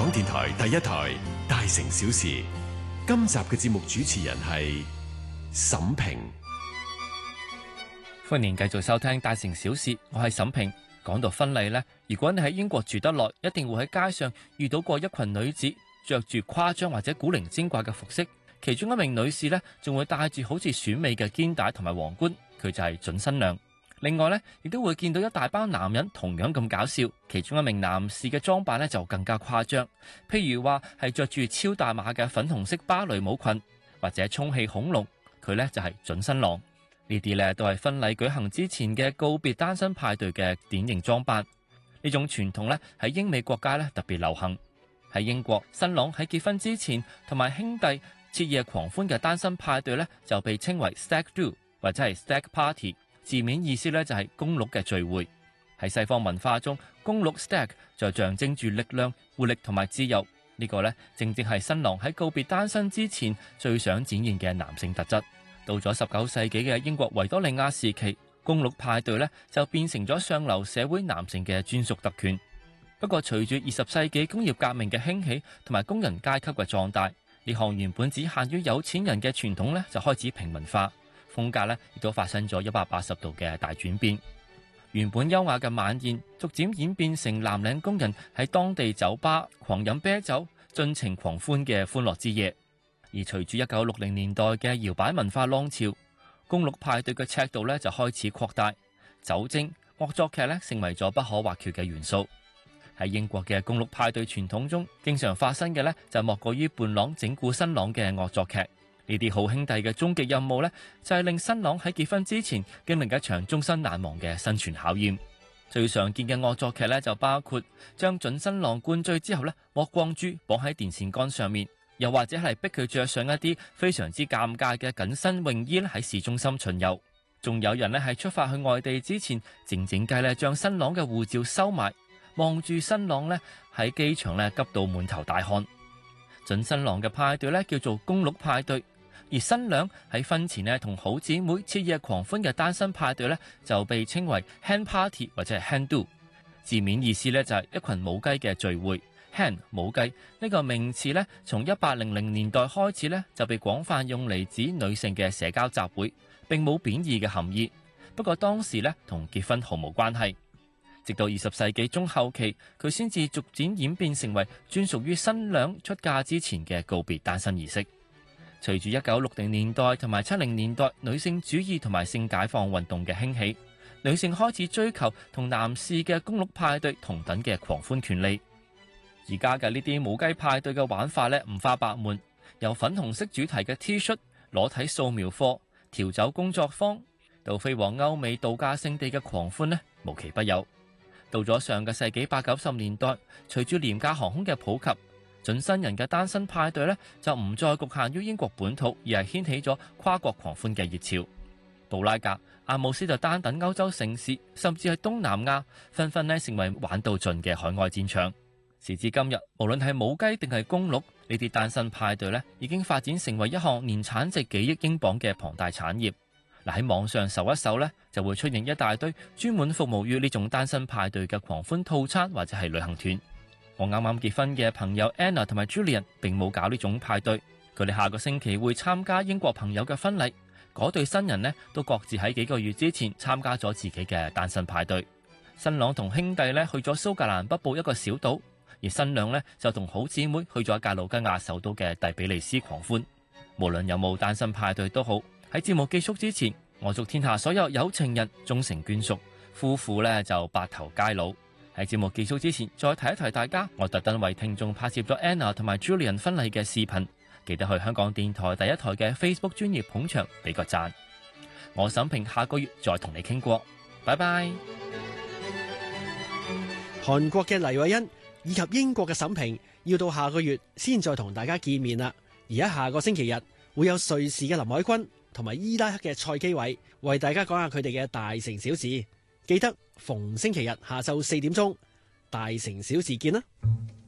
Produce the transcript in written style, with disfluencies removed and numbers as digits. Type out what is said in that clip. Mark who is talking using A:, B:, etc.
A: 港電台第一台《大城小事》，今集嘅節目主持人係沈平。
B: 歡迎繼續收聽《大城小事》，我係沈平。講到婚禮呢，如果你喺英國住得耐，一定會喺街上遇到過一群女子着住誇張或者古靈精怪嘅服飾，其中一名女士呢，仲會戴住好似選美嘅肩帶同埋皇冠，佢就係準新娘。另外呢，亦都會見到一大班男人同樣咁搞笑，其中一名男士嘅裝扮呢，就更加誇張，譬如話係着住超大碼嘅粉紅色芭蕾舞裙，或者充氣恐龍，佢呢就係準新郎。呢啲呢都係婚禮舉行之前嘅告別單身派對嘅典型裝扮。呢種傳統呢喺英美國家呢特別流行。喺英國，新郎喺結婚之前同埋兄弟徹夜狂歡嘅單身派對呢，就被稱為 stag do 或者係 stag party。字面意思咧就係公鹿嘅聚會。喺西方文化中，公鹿 stag 就象徵住力量、活力同埋自由。呢個呢，正正係新郎喺告別單身之前最想展現嘅男性特質。到咗19世紀嘅英國維多利亞時期，公鹿派對呢就變成咗上流社會男性嘅專屬特權。不過隨住20世紀工業革命嘅興起同埋工人階級嘅壯大，呢項原本只限於有錢人嘅傳統呢就開始平民化。風格呢亦都發生咗180度嘅大轉變。原本優雅嘅晚宴，逐漸演變成藍領工人喺當地酒吧狂飲啤酒、盡情狂歡嘅歡樂之夜。而隨住1960年代嘅搖擺文化浪潮，公鹿派對嘅尺度呢就開始擴大，酒精、惡作劇呢成為咗不可或缺嘅元素。喺英國嘅公鹿派對傳統中，經常發生嘅呢就莫過於伴郎整蠱新郎嘅惡作劇。呢啲好兄弟嘅終極任務呢，就係令新郎喺結婚之前經歷一場終身難忘嘅生存考驗。最常見嘅惡作劇呢，就包括將準新郎灌醉之後呢，剝光豬綁喺電線桿上面，又或者係逼佢着上一啲非常之尷尬嘅緊身泳衣喺市中心巡遊。仲有人呢，係出發去外地之前，靜靜雞呢將新郎嘅護照收埋，望住新郎呢喺機場呢急到滿頭大汗。準新郎嘅派對呢，叫做公鹿派對。而新娘喺婚前呢同好姊妹徹夜狂歡嘅單身派對呢，就被稱為 hen party 或者係 hen do。字面意思呢，就係一群母雞嘅聚會。hen 母雞呢個名詞呢，從1800年代開始呢，就被廣泛用嚟指女性嘅社交集會，並冇貶義嘅含義。不過當時呢，同結婚毫無關係。直到20世紀中後期，佢先至逐漸演變成為專屬於新娘出嫁之前嘅告別單身儀式。隨住1960年代同埋70年代女性主義同埋性解放運動嘅興起，女性開始追求同男士嘅公鹿派對同等嘅狂歡權利。而家嘅呢啲母雞派對嘅玩法呢，五花八門，由粉紅色主題嘅 T 恤、裸體掃描課、調酒工作坊，到飛往歐美度假勝地嘅狂歡呢，無奇不有。到咗上個世紀80、90年代，隨住廉價航空嘅普及，準新人嘅單身派對呢，就唔再局限於英國本土，而係掀起咗跨國狂歡嘅熱潮。布拉格、阿姆斯特丹等歐洲城市，甚至係東南亞，紛紛呢成為玩到盡嘅海外戰場。時至今日，無論係母雞定係公鹿，呢啲單身派對呢已經發展成為一項年產值幾億英鎊嘅龐大產業。喺網上搜一搜呢，就會出現一大堆專門服務於呢種單身派對嘅狂歡套餐或者係旅行團。我啱啱結婚嘅朋友 Anna 同埋 Julian 並冇搞呢種派對，佢哋下個星期會參加英國朋友嘅婚禮。嗰對新人呢都各自喺幾個月之前參加咗自己嘅單身派對。新郎同兄弟呢去咗蘇格蘭北部一個小島，而新娘呢就同好姊妹去咗格魯吉亞首都嘅第比利斯狂歡。無論有冇單身派對都好，喺節目結束之前，我祝天下所有有情人終成眷屬，夫婦呢就白頭偕老。喺節目結束之前，再提一提大家，我特登為聽眾拍攝咗 Anna 同埋 Julian 婚禮嘅視頻，記得去香港電台第一台嘅 Facebook 專頁捧場俾個讚。我沈平下個月再同你傾過，拜拜。
C: 韓國嘅黎慧欣以及英國嘅沈平要到下個月先再同大家見面啦。而喺下個星期日會有瑞士嘅林海軍同埋伊拉克嘅蔡基偉為大家講下佢哋嘅大城小事。記得逢星期日下晝4點鐘，大城小事見啦。